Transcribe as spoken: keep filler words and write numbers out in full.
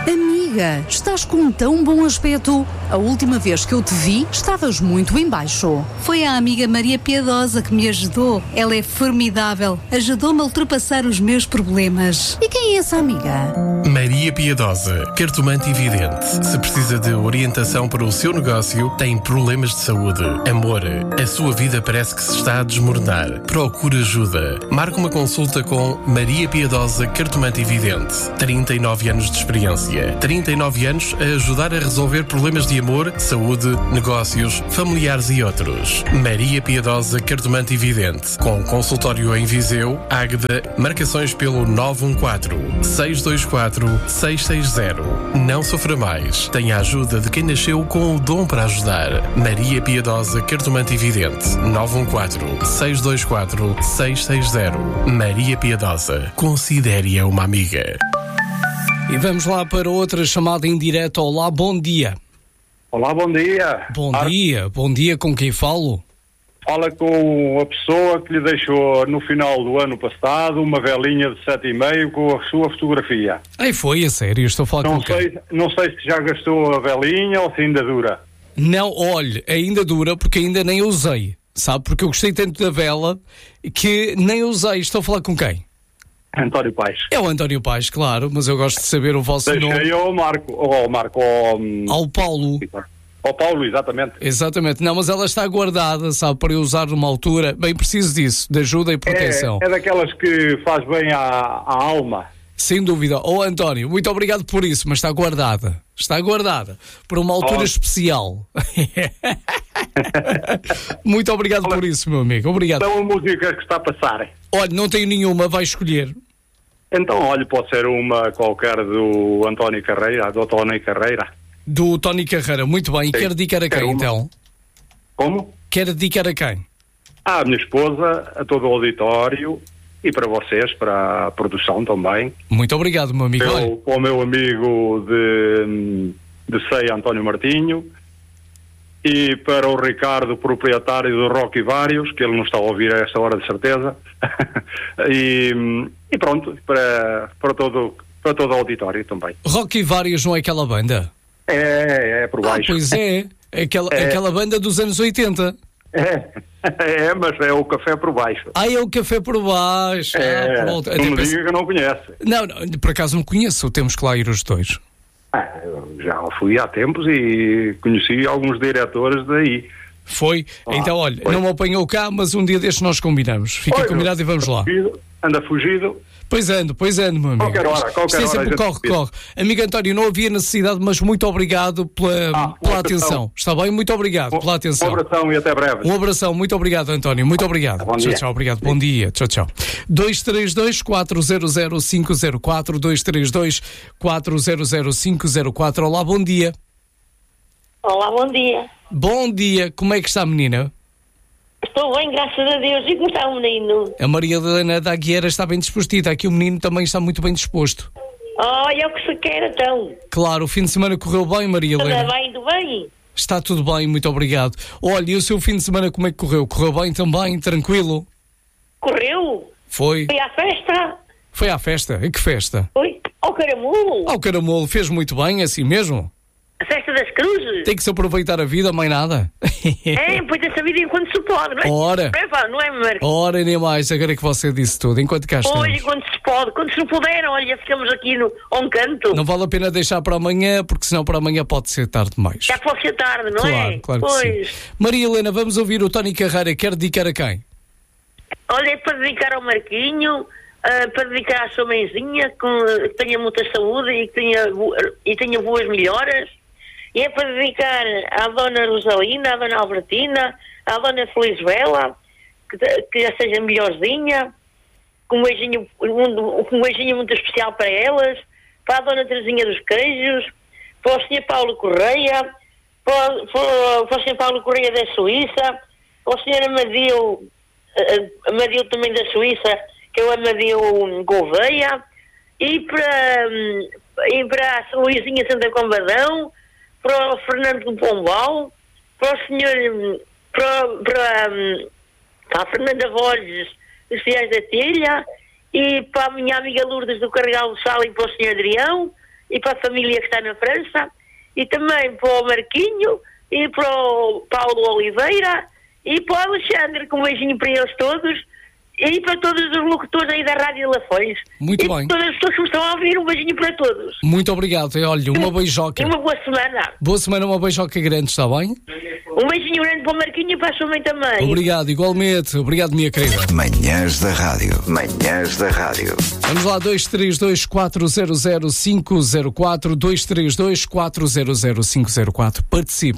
Amiga, estás com um tão bom aspecto. A última vez que eu te vi, estavas muito em baixo. Foi a amiga Maria Piedosa que me ajudou. Ela é formidável. Ajudou-me a ultrapassar os meus problemas. E quem é essa amiga? Maria Piedosa, cartomante e vidente. Se precisa de orientação para o seu negócio, tem problemas de saúde, amor, a sua vida parece que se está a desmoronar. Procure ajuda. Marque uma consulta com Maria Piedosa, cartomante e vidente. trinta e nove anos de experiência. trinta e nove anos a ajudar a resolver problemas de amor, saúde, negócios, familiares e outros. Maria Piedosa, cartomante e vidente. Com consultório em Viseu, Águeda, marcações pelo nove um quatro, seis dois quatro, seis seis zero. Não sofra mais. Tenha a ajuda de quem nasceu com o dom para ajudar. Maria Piedosa, cartomante e vidente. nove um quatro, seis dois quatro, seis seis zero. Maria Piedosa. Considere-a uma amiga. E vamos lá para outra chamada em direto. Olá, bom dia. Olá, bom dia. Bom Ar... dia, bom dia, com quem falo? Fala com a pessoa que lhe deixou no final do ano passado uma velinha de sete e meio com a sua fotografia. Ai, foi, a sério, estou a falar não com sei, quem? Não sei se já gastou a velinha ou se ainda dura. Não, olhe, ainda dura porque ainda nem usei, sabe? Porque eu gostei tanto da vela que nem usei. Estou a falar com quem? António Paes. É o António Paes, claro, mas eu gosto de saber o vosso Deixei nome. Deixei ao Marco, ao Marco, ao... Ao Paulo. Ao Paulo, exatamente. Exatamente. Não, mas ela está guardada, sabe, para eu usar numa altura. Bem, preciso disso, de ajuda e proteção. É, é daquelas que faz bem à, à alma. Sem dúvida. Oh, António, muito obrigado por isso, mas está guardada. Está guardada. Por uma altura oh. especial. Muito obrigado Olha, por isso, meu amigo. Obrigado. Então a música que está a passar. Olha, não tenho nenhuma, vai escolher. Então, olha, pode ser uma qualquer do António Carreira, do António Carreira. Do Tony Carreira, muito bem. E quer dedicar a quem, uma. então? Como? Quer dedicar a quem? À minha esposa, a todo o auditório e para vocês, para a produção também. Muito obrigado, meu amigo. Eu, para o meu amigo de, de Ceia, António Martinho, e para o Ricardo, proprietário do Rock e Vários, que ele não está a ouvir a esta hora de certeza, e, e pronto, para, para, todo, para todo o auditório também. Rock e Vários não é aquela banda? É, é por baixo. Ah, pois é, aquela, é. aquela banda dos anos oitenta. É, é, mas é o café por baixo. Ah, é o café por baixo. É, ah, pronto. não me diga que não conhece. Não, não, por acaso não conheço, temos que lá ir os dois. Ah, eu já fui há tempos e conheci alguns diretores daí. Foi? Ah, então, olha, foi. Não me apanhou cá, mas um dia destes nós combinamos. Fica Oi, combinado e vamos lá. Fugido, anda fugido. Pois ando, pois ando, meu amigo. Qualquer hora, qualquer Isto é hora. sempre corre, corre. Amigo António, não havia necessidade, mas muito obrigado pela, ah, pela atenção. Está bem? Muito obrigado um, pela atenção. Um abração e até breve. Um abração, muito obrigado, António. Muito obrigado. Bom tchau, dia. tchau, obrigado. Bom dia. Tchau, tchau. dois três dois, quatro zero zero, cinco zero quatro, dois três dois, quatro zero zero, cinco zero quatro. Olá, bom dia. Olá, bom dia. Bom dia. Como é que está a menina? Estou bem, graças a Deus. E como está o menino? A Maria Helena da Aguilera está bem disposta. Aqui o menino também está muito bem disposto. Olha, é o que se quer, então. Claro, o fim de semana correu bem, Maria Helena. Está bem, tudo bem? Está tudo bem, muito obrigado. Olha, e o seu fim de semana como é que correu? Correu bem também, tranquilo? Correu? Foi. Foi à festa? Foi à festa? E que festa? Foi ao Caramulo. Ao Caramulo, fez muito bem, assim mesmo? A festa das cruzes? Tem que se aproveitar a vida, mãe nada. É, pois essa vida enquanto se pode, não é? Ora. Não é, Marco? Ora, nem mais, agora que você disse tudo, enquanto cá estamos. Olha, quando se pode, quando se não puder, olha, ficamos aqui no, a um canto. Não vale a pena deixar para amanhã, porque senão para amanhã pode ser tarde demais. Já pode ser tarde, não claro, é? Claro, pois. que sim. Maria Helena, vamos ouvir o Tony Carreira, quer dedicar a quem? Olha, é para dedicar ao Marquinho, uh, para dedicar à sua mãezinha, que tenha muita saúde e que tenha, e tenha boas melhoras. E é para dedicar à Dona Rosalina, à Dona Albertina, à Dona Felizbela, que, que já seja melhorzinha, com um beijinho, um, um beijinho muito especial para elas, para a Dona Teresinha dos Queijos, para o senhor Paulo Correia, para, para, para o senhor Paulo Correia da Suíça, para o senhor Amadeu, Amadeu também da Suíça, que é o Amadeu Gouveia, e para, e para a Luizinha Santa Combadão, para o Fernando do Pombal, para o senhor, para, para, para a Fernanda Borges dos Fiéis da Tilha, e para a minha amiga Lourdes do Carregal do Sal e para o senhor Adrião, e para a família que está na França, e também para o Marquinho, e para o Paulo Oliveira, e para o Alexandre, com um beijinho para eles todos, e para todos os locutores aí da Rádio Lafões. Muito e bem. todas as pessoas que me estão a ouvir, um beijinho para todos. Muito obrigado. Olha, uma beijoca. E uma boa semana. Boa semana, uma beijoca grande, está bem? Um beijinho grande para o Marquinho e para a sua mãe também. Obrigado, igualmente. Obrigado, minha querida. Manhãs da Rádio. Manhãs da Rádio. Vamos lá, dois três dois, quatro zero zero, cinco zero quatro, dois três dois, quatro zero zero, cinco zero quatro. Participe.